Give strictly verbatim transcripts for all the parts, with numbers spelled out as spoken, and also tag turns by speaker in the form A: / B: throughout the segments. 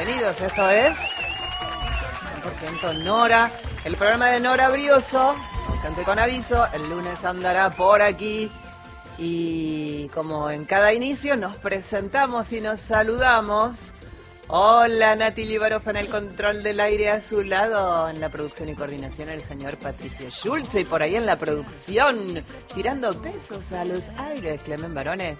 A: bienvenidos. Esto es cien por ciento Nora, el programa de Nora Brioso, ausente con aviso. El lunes andará por aquí y como en cada inicio nos presentamos y nos saludamos. Hola, Nati Libaroff en el control del aire, a su lado en la producción y coordinación el señor Patricio Schulze, y por ahí en la producción tirando besos a los aires Clemen Barone.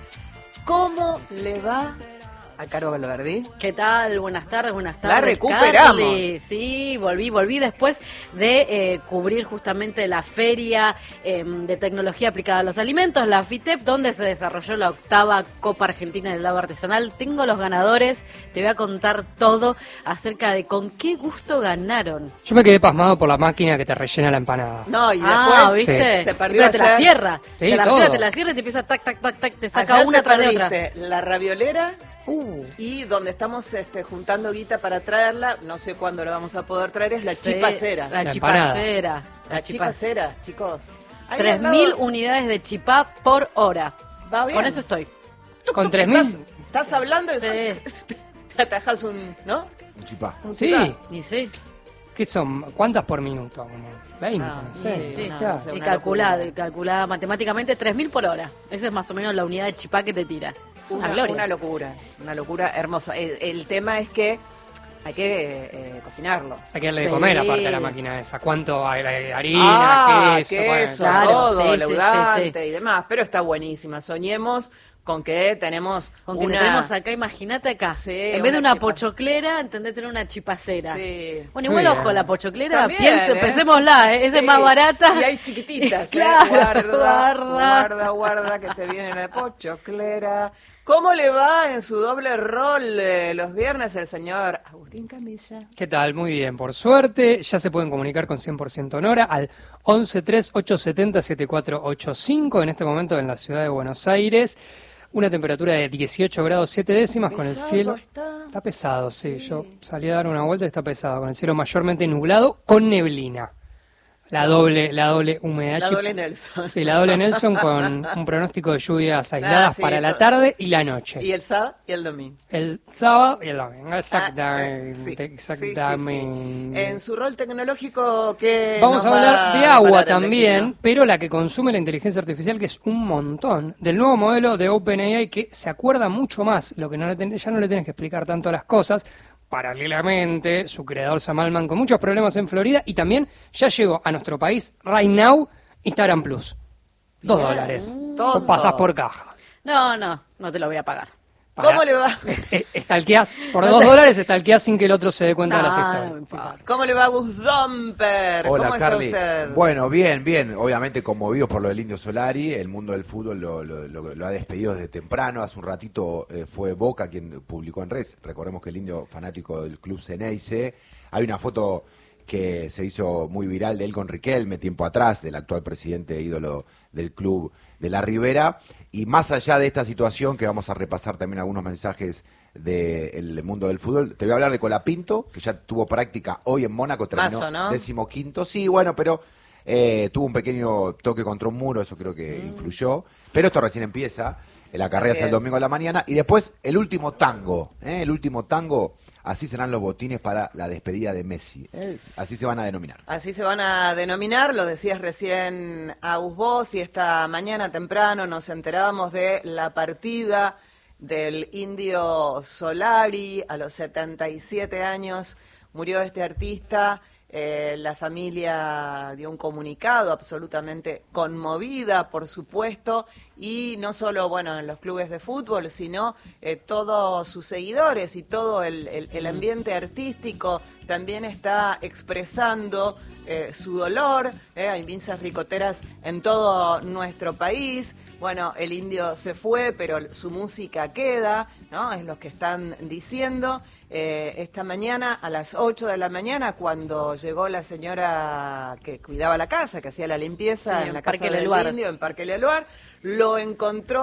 A: ¿Cómo le va a Caro Valverde?
B: ¿Qué tal? Buenas tardes, buenas tardes.
A: La recuperamos.
B: Carly. Sí, volví, volví después de eh, cubrir justamente la feria eh, de tecnología aplicada a los alimentos, la FITEP, donde se desarrolló la octava Copa Argentina del Helado Artesanal. Tengo los ganadores, te voy a contar todo acerca de con qué gusto ganaron.
C: Yo me quedé pasmado por la máquina que te rellena la empanada.
A: No, y después
B: ah, ¿viste?
A: sí. se perdió
B: Pero te
A: ayer.
B: la cierra,
C: Sí,
B: te la
C: todo.
B: rellena, te la cierra y te empieza tac, tac, tac, tac, te saca
A: Ayer
B: una
A: te
B: tras de otra.
A: perdiste la raviolera.
B: Uh.
A: Y donde estamos este, juntando guita para traerla, no sé cuándo la vamos a poder traer, es la
B: Sí,
A: chipacera.
B: La,
C: La
B: chipacera.
A: La
B: La chipacera.
A: chipacera, chicos. Ahí
B: Tres
A: al lado-
B: mil unidades de chipá por hora.
A: Va bien.
B: Con eso estoy.
C: Con tres
A: Estás,
C: mil.
A: estás hablando y
B: Sí.
A: te atajas un, ¿no?
D: Un chipá.
A: Un
C: Sí.
A: chipá.
B: Y sí,
C: ¿Qué son? ¿Cuántas por minuto? Como veinte,
A: Ah,
C: no sé.
A: sí,
B: sí,
C: o sea,
A: no sé.
B: y
A: una
B: calculada,
A: locura.
B: y calculada matemáticamente tres mil por hora. Esa es más o menos la unidad de chipá que te tira. Es una,
A: Una,
B: gloria.
A: una locura, una locura hermosa. El, el tema es que hay que eh, cocinarlo.
C: hay que darle de
B: Sí.
C: comer aparte de la máquina esa. ¿Cuánto hay? Hay harina,
A: Ah,
C: queso?
A: queso,
C: bueno,
B: claro,
A: todo,
B: sí, sí,
A: leudante
B: sí, sí.
A: y demás, pero está buenísima. Soñemos con que tenemos
B: Con que
A: una...
B: tenemos acá, imagínate acá.
A: Sí,
B: en vez de
A: una
B: una
A: chipa-
B: pochoclera, entendés tener una chipacera.
A: Sí.
B: Bueno,
C: Muy
B: igual
C: bien.
B: ojo, la pochoclera,
A: También,
B: piense,
A: ¿eh?
B: pensémosla, ¿eh? Esa es
A: Sí.
B: más barata.
A: Y hay chiquititas,
B: Claro,
A: ¿eh? Guarda,
B: guarda.
A: guarda, guarda, que se viene la pochoclera. ¿Cómo le va en su doble rol eh, los viernes el señor Agustín Camilla?
C: ¿Qué tal? Muy bien, por suerte. Ya se pueden comunicar con cien por ciento Nora al once tres ocho siete cero siete cuatro ocho cinco, en este momento en la ciudad de Buenos Aires. Una temperatura de dieciocho grados siete décimas con el
A: ¿Pesado
C: cielo...
A: está?
C: Está pesado, sí.
A: Sí.
C: Yo salí a dar una vuelta y está pesado, con el cielo mayormente nublado, con neblina. La doble, la doble humedad.
A: La
C: chip-
A: doble Nelson.
C: Sí, la doble Nelson con un pronóstico de lluvias aisladas
A: Ah, sí,
C: para la
A: to-
C: tarde y la noche.
A: Y el sábado y el domingo.
C: El sábado y el domingo.
A: Ah, eh,
C: Exactamente.
A: sí,
C: exactamente.
A: sí, sí, sí. En su rol tecnológico, que
C: Vamos a hablar de agua también,
A: destino?
C: pero la que consume la inteligencia artificial, que es un montón, del nuevo modelo de OpenAI, que se acuerda mucho más, lo que no le ten- ya no le tienes que explicar tanto las cosas. Paralelamente, su creador Sam Altman con muchos problemas en Florida, y también ya llegó a nuestro país, right now, Instagram Plus. Dos
A: Bien,
C: dólares.
A: todo.
C: Pasás por caja.
B: No, no, no te lo voy a pagar.
A: ¿Cómo
C: Para-
A: le va?
C: Eh, Estalqueás, por dos dólares estalqueás sin que el otro se dé cuenta de las
B: No,
C: historias.
B: no me importa.
A: ¿Cómo le va Gus Domper?
D: Hola,
A: ¿Cómo está
D: Carly.
A: usted?
D: Bueno, bien, bien. Obviamente conmovidos por lo del Indio Solari. El mundo del fútbol lo, lo- lo- lo ha despedido desde temprano. Hace un ratito eh, fue Boca quien publicó en redes. Recordemos que el Indio, fanático del club Ceneice. Hay una foto que se hizo muy viral de él con Riquelme tiempo atrás, del actual presidente ídolo del club de la Ribera. Y más allá de esta situación, que vamos a repasar también algunos mensajes del mundo del fútbol, te voy a hablar de Colapinto, que ya tuvo práctica hoy en Mónaco, terminó
A: Mazo, ¿no?
D: décimo quinto. Sí, bueno, pero eh, tuvo un pequeño toque contra un muro, eso creo que
A: Mm.
D: influyó. Pero esto recién empieza, la carrera
A: Así
D: es el
A: es.
D: domingo a la mañana. Y después el último tango, ¿eh? el último tango, así serán los botines para la despedida de Messi. ¿eh? Así se van a denominar.
A: Así se van a denominar, lo decías recién Agus vos, y esta mañana temprano nos enterábamos de la partida del Indio Solari. A los setenta y siete años murió este artista. Eh, la familia dio un comunicado absolutamente conmovida, por supuesto, y no solo, bueno, en los clubes de fútbol, sino eh, todos sus seguidores y todo el, el- el ambiente artístico también está expresando eh, su dolor. eh, hay pinzas ricoteras en todo nuestro país. Bueno, el Indio se fue, pero su música queda, ¿no? Es lo que están diciendo. Eh, esta mañana, a las ocho de la mañana, cuando llegó la señora que cuidaba la casa, que hacía la limpieza
B: Sí,
A: en
B: en
A: la
B: Parque
A: casa del
B: Leluar.
A: Indio, en Parque Leluar, lo encontró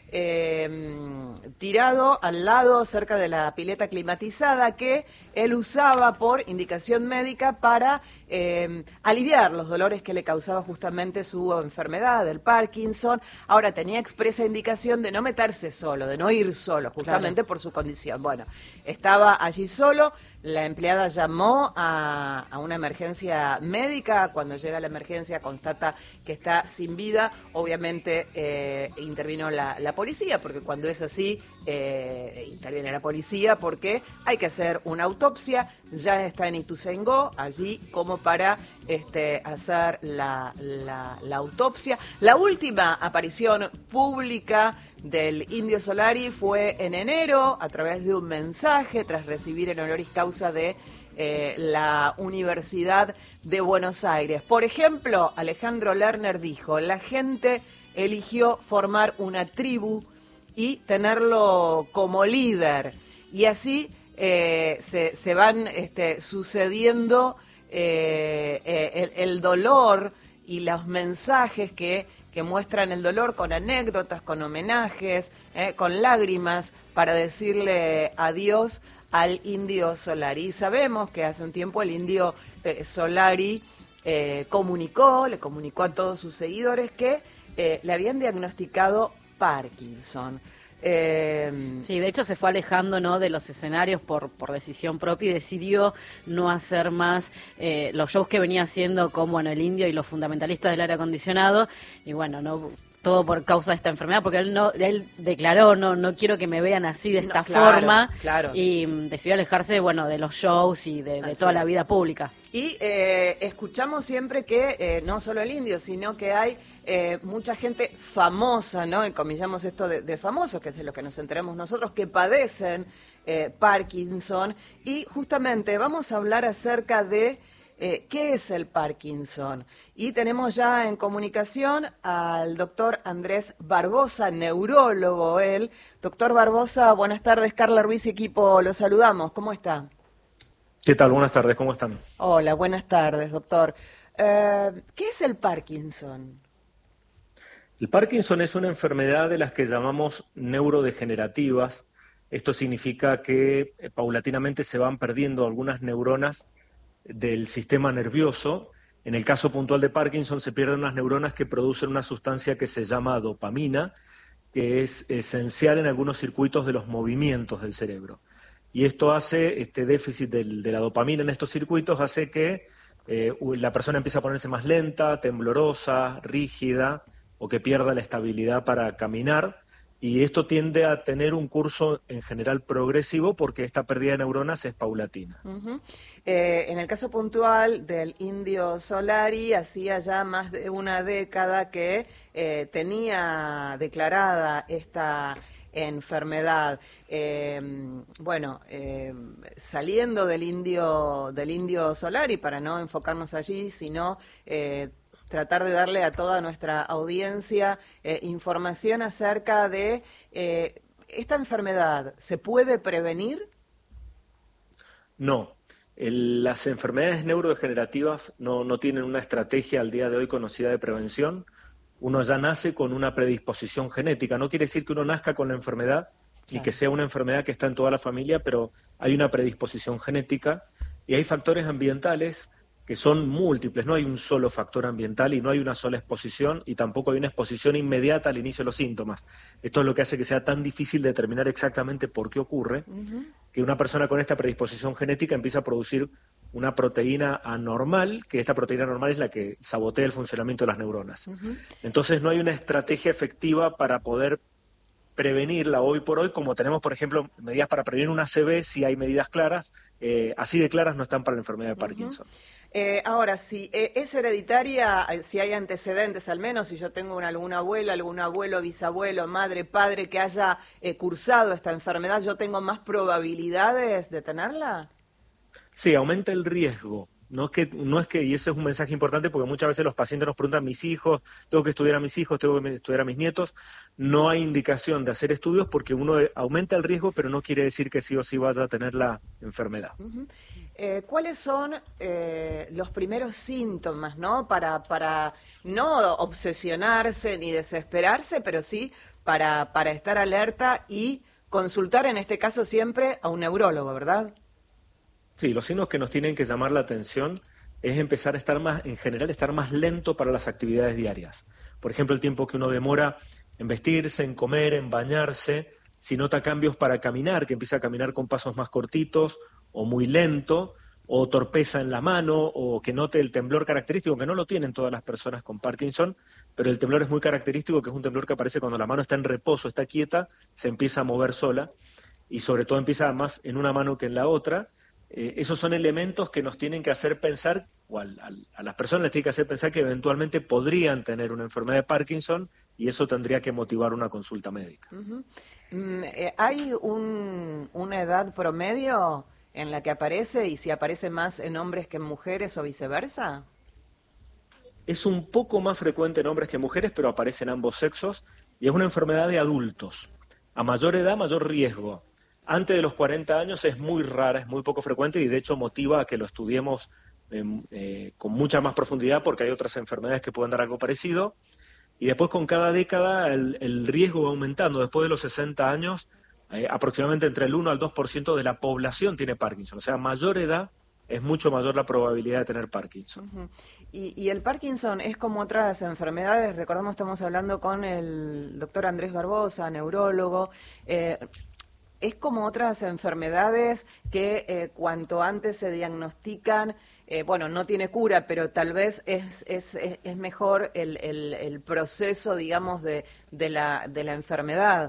A: eh, tirado al lado cerca de la pileta climatizada que él usaba por indicación médica para eh, aliviar los dolores que le causaba justamente su enfermedad, el Parkinson. Ahora tenía expresa indicación de no meterse solo, de no ir solo, justamente claro. por su condición. Bueno, estaba allí solo, la empleada llamó a, a una emergencia médica, cuando llega la emergencia constata que está sin vida, obviamente eh, intervino la, la policía, porque cuando es así, eh, interviene la policía porque hay que hacer una autopsia, ya está en Ituzaingó, allí como para este, hacer la, la, la autopsia. La última aparición pública del Indio Solari fue en enero, a través de un mensaje, tras recibir el honoris causa de eh, la Universidad de Buenos Aires. Por ejemplo, Alejandro Lerner dijo, la gente eligió formar una tribu y tenerlo como líder, y así eh, se, se van este, sucediendo eh, eh, el, el dolor y los mensajes que, que muestran el dolor con anécdotas, con homenajes, eh, con lágrimas, para decirle adiós al Indio Solari. Y sabemos que hace un tiempo el Indio eh, Solari eh, comunicó, le comunicó a todos sus seguidores que eh, le habían diagnosticado Parkinson.
B: Eh, sí, de hecho se fue alejando, ¿no?, de los escenarios por, por decisión propia y decidió no hacer más eh, los shows que venía haciendo como bueno, el Indio y los fundamentalistas del aire acondicionado, y bueno, no todo por causa de esta enfermedad, porque él no él declaró, no no quiero que me vean así de esta no, claro, forma, claro. y um, decidió alejarse, bueno, de los shows y de, de toda es. la vida pública.
A: Y eh, escuchamos siempre que eh, no solo el Indio, sino que hay eh, mucha gente famosa, ¿no? Encomillamos esto de, de famosos, que es de lo que nos enteramos nosotros, que padecen eh, Parkinson, y justamente vamos a hablar acerca de Eh, ¿qué es el Parkinson? Y tenemos ya en comunicación al doctor Andrés Barbosa, neurólogo él. Doctor Barbosa, buenas tardes. Carla Ruiz y equipo, lo saludamos. ¿Cómo está?
E: ¿Qué tal? Buenas tardes, ¿cómo están?
A: Hola, buenas tardes, doctor. Eh, ¿Qué es el Parkinson?
E: El Parkinson es una enfermedad de las que llamamos neurodegenerativas. Esto significa que eh, paulatinamente se van perdiendo algunas neuronas del sistema nervioso. En el caso puntual de Parkinson se pierden unas neuronas que producen una sustancia que se llama dopamina, que es esencial en algunos circuitos de los movimientos del cerebro. Y esto hace, este déficit del, de la dopamina en estos circuitos hace que eh, la persona empiece a ponerse más lenta, temblorosa, rígida, o que pierda la estabilidad para caminar. Y esto tiende a tener un curso en general progresivo porque esta pérdida de neuronas es paulatina.
A: Uh-huh. Eh, en el caso puntual del Indio Solari, hacía ya más de una década que eh, tenía declarada esta enfermedad. Eh, bueno, eh, saliendo del Indio, del Indio Solari, para no enfocarnos allí, sino Eh, tratar de darle a toda nuestra audiencia eh, información acerca de eh, esta enfermedad. ¿Se puede prevenir?
E: No. El, las enfermedades neurodegenerativas no, no tienen una estrategia al día de hoy conocida de prevención. Uno ya nace con una predisposición genética. No quiere decir que uno nazca con la enfermedad y que sea una enfermedad que está en toda la familia, pero hay una predisposición genética y hay factores ambientales que son múltiples, no hay un solo factor ambiental y no hay una sola exposición y tampoco hay una exposición inmediata al inicio de los síntomas. Esto es lo que hace que sea tan difícil determinar exactamente por qué ocurre, uh-huh. que una persona con esta predisposición genética empieza a producir una proteína anormal, que esta proteína anormal es la que sabotea el funcionamiento de las neuronas. Uh-huh. Entonces no hay una estrategia efectiva para poder prevenirla hoy por hoy, como tenemos, por ejemplo, medidas para prevenir una A C V, si hay medidas claras, eh, así de claras no están para la enfermedad de Parkinson.
A: Uh-huh. Eh, ahora, si eh, es hereditaria, si hay antecedentes al menos, si yo tengo una, alguna abuela, algún abuelo, bisabuelo, madre, padre que haya eh, cursado esta enfermedad, ¿yo tengo más probabilidades de tenerla?
E: Sí, aumenta el riesgo. No es que, no es que, y eso es un mensaje importante porque muchas veces los pacientes nos preguntan, mis hijos, tengo que estudiar a mis hijos, tengo que estudiar a mis nietos. No hay indicación de hacer estudios porque uno aumenta el riesgo, pero no quiere decir que sí o sí vaya a tener la enfermedad.
A: Uh-huh. Eh, ¿Cuáles son eh, los primeros síntomas, ¿no? Para, para no obsesionarse ni desesperarse, pero sí para, para estar alerta y consultar en este caso siempre a un neurólogo, ¿verdad?
E: Sí, los signos que nos tienen que llamar la atención es empezar a estar más, en general, estar más lento para las actividades diarias. Por ejemplo, el tiempo que uno demora en vestirse, en comer, en bañarse, si nota cambios para caminar, que empieza a caminar con pasos más cortitos o muy lento, o torpeza en la mano, o que note el temblor característico, que no lo tienen todas las personas con Parkinson, pero el temblor es muy característico, que es un temblor que aparece cuando la mano está en reposo, está quieta, se empieza a mover sola, y sobre todo empieza más en una mano que en la otra. Eh, esos son elementos que nos tienen que hacer pensar, o al, al, a las personas les tiene que hacer pensar que eventualmente podrían tener una enfermedad de Parkinson, y eso tendría que motivar una consulta médica.
A: Uh-huh. Mm, eh, ¿Hay un, una edad promedio en la que aparece, y si aparece más en hombres que en mujeres o viceversa?
E: Es un poco más frecuente en hombres que en mujeres, pero aparece en ambos sexos, y es una enfermedad de adultos. A mayor edad, mayor riesgo. Antes de los cuarenta años es muy rara, es muy poco frecuente, y de hecho motiva a que lo estudiemos eh, eh, con mucha más profundidad, porque hay otras enfermedades que pueden dar algo parecido. Y después, con cada década, el, el riesgo va aumentando. Después de los sesenta años, eh, aproximadamente entre el uno al dos por ciento de la población tiene Parkinson. O sea, a mayor edad es mucho mayor la probabilidad de tener Parkinson.
A: Uh-huh. y, y el Parkinson es como otras enfermedades. Recordamos, estamos hablando con el doctor Andrés Barbosa, neurólogo. Eh, es como otras enfermedades que eh, cuanto antes se diagnostican, eh, bueno, no tiene cura, pero tal vez es, es, es, es mejor el, el, el proceso, digamos, de, de, la, de la enfermedad.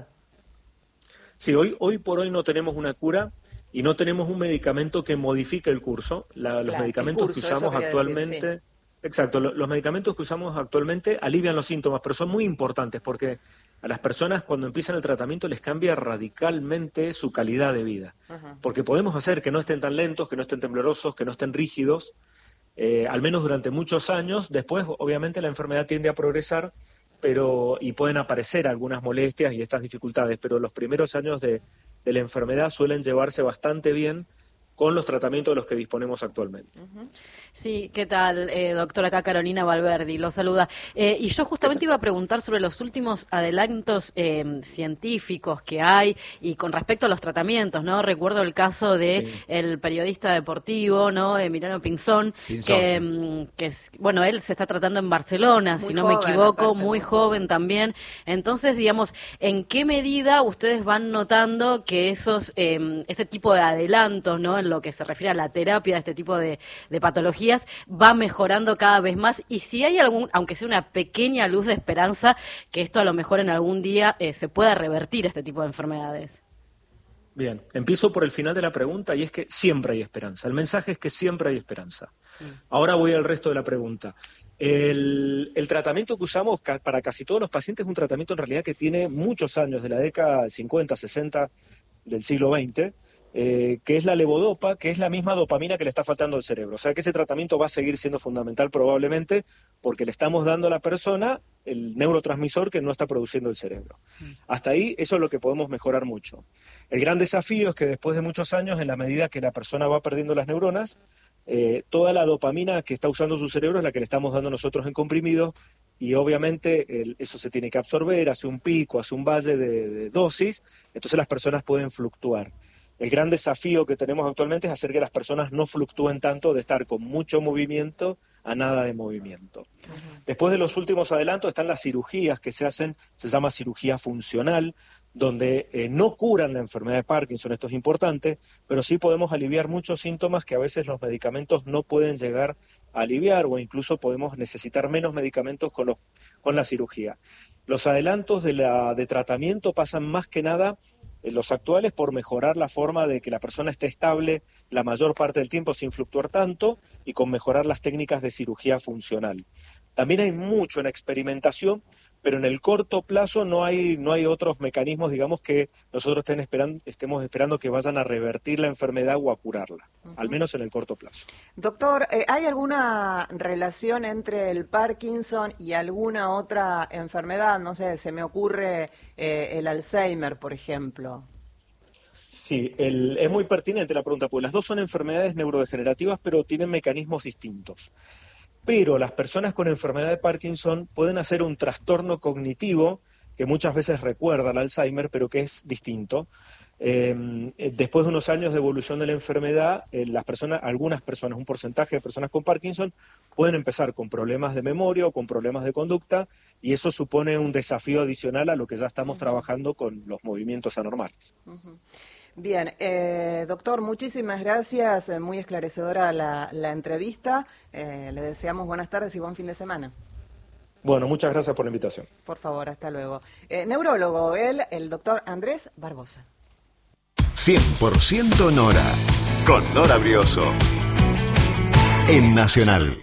E: Sí, hoy, hoy por hoy no tenemos una cura y no tenemos un medicamento que modifique el curso. La, los
A: Claro,
E: medicamentos
A: curso,
E: que usamos actualmente,
A: decir, sí.
E: exacto, lo, los medicamentos que usamos actualmente alivian los síntomas, pero son muy importantes porque a las personas cuando empiezan el tratamiento les cambia radicalmente su calidad de vida. Uh-huh. Porque podemos hacer que no estén tan lentos, que no estén temblorosos, que no estén rígidos, eh, al menos durante muchos años. Después, obviamente, la enfermedad tiende a progresar, pero y pueden aparecer algunas molestias y estas dificultades, pero los primeros años de, de la enfermedad suelen llevarse bastante bien con los tratamientos de los que disponemos actualmente.
B: Uh-huh. Sí, ¿qué tal, eh, doctora? Acá Carolina Valverdi, lo saluda. Eh, y yo justamente iba a preguntar sobre los últimos adelantos eh, científicos que hay y con respecto a los tratamientos, ¿no? Recuerdo el caso de sí. el periodista deportivo, ¿no? Emiliano Pinzón, Pinzón que, sí. que es, bueno, él se está tratando en Barcelona, muy si no joven, me equivoco, aparte, muy joven también. Entonces, digamos, ¿en qué medida ustedes van notando que esos, eh, ese tipo de adelantos, ¿no? En lo que se refiere a la terapia de este tipo de, de patologías, va mejorando cada vez más, y si hay algún, aunque sea una pequeña luz de esperanza, que esto a lo mejor en algún día eh, se pueda revertir este tipo de enfermedades?
E: Bien, empiezo por el final de la pregunta, y es que siempre hay esperanza. El mensaje es que siempre hay esperanza. Sí. Ahora voy al resto de la pregunta. El, el tratamiento que usamos ca- para casi todos los pacientes es un tratamiento en realidad que tiene muchos años, de la década cincuenta, sesenta del siglo veinte, Eh, que es la levodopa, que es la misma dopamina que le está faltando al cerebro. O sea que ese tratamiento va a seguir siendo fundamental probablemente porque le estamos dando a la persona el neurotransmisor que no está produciendo el cerebro. Mm. Hasta ahí eso es lo que podemos mejorar mucho. El gran desafío es que después de muchos años, en la medida que la persona va perdiendo las neuronas, eh, toda la dopamina que está usando su cerebro es la que le estamos dando nosotros en comprimidos, y obviamente el, eso se tiene que absorber, hace un pico, hace un valle de, de dosis, entonces las personas pueden fluctuar. El gran desafío que tenemos actualmente es hacer que las personas no fluctúen tanto, de estar con mucho movimiento a nada de movimiento. Uh-huh. Después de los últimos adelantos están las cirugías que se hacen, se llama cirugía funcional, donde eh, no curan la enfermedad de Parkinson, esto es importante, pero sí podemos aliviar muchos síntomas que a veces los medicamentos no pueden llegar a aliviar, o incluso podemos necesitar menos medicamentos con, los, con la cirugía. Los adelantos de, la, de tratamiento pasan más que nada en los actuales por mejorar la forma de que la persona esté estable la mayor parte del tiempo sin fluctuar tanto, y con mejorar las técnicas de cirugía funcional. También hay mucho en experimentación, pero en el corto plazo no hay no hay otros mecanismos, digamos, que nosotros estén esperando, estemos esperando que vayan a revertir la enfermedad o a curarla, uh-huh. al menos en el corto plazo.
A: Doctor, eh, ¿hay alguna relación entre el Parkinson y alguna otra enfermedad? No sé, se me ocurre eh, el Alzheimer, por ejemplo.
E: Sí, el, es muy pertinente la pregunta, porque las dos son enfermedades neurodegenerativas, pero tienen mecanismos distintos. Pero las personas con enfermedad de Parkinson pueden hacer un trastorno cognitivo que muchas veces recuerda al Alzheimer, pero que es distinto. Eh, después de unos años de evolución de la enfermedad, eh, las personas, algunas personas, un porcentaje de personas con Parkinson, pueden empezar con problemas de memoria o con problemas de conducta, y eso supone un desafío adicional a lo que ya estamos uh-huh. trabajando con los movimientos anormales.
A: Uh-huh. Bien, eh, doctor, muchísimas gracias, eh, muy esclarecedora la, la entrevista, eh, le deseamos buenas tardes y buen fin de semana.
E: Bueno, muchas gracias por la invitación.
A: Por favor, hasta luego. Eh, neurólogo, él, el doctor Andrés Barbosa.
F: cien por ciento Nora, con Nora Brioso, en Nacional.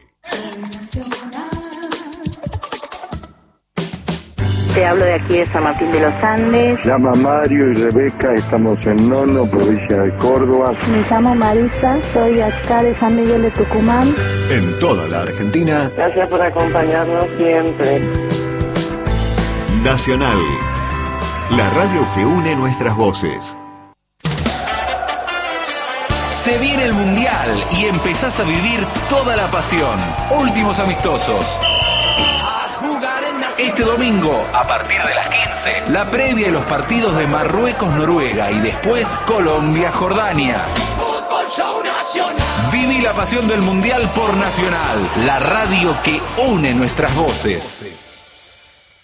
G: Te hablo de aquí de San Martín de los Andes.
H: Me llamo Mario y Rebeca, estamos en Nono, provincia de Córdoba.
I: Me llamo Marisa, soy acá de San Miguel de Tucumán.
F: En toda la Argentina.
J: Gracias por acompañarnos siempre.
F: Nacional, la radio que une nuestras voces.
K: Se viene el Mundial y empezás a vivir toda la pasión. Últimos amistosos. Este domingo, a partir de las quince, la previa de los partidos de Marruecos-Noruega y después Colombia-Jordania. Viví la pasión del Mundial por Nacional, la radio que une nuestras voces.